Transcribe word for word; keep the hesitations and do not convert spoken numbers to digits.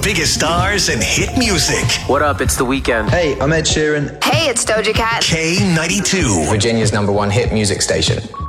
biggest stars and hit music. What up? It's The Weeknd. Hey, I'm Ed Sheeran. Hey, it's Doja Cat. K ninety-two. Virginia's number one hit music station.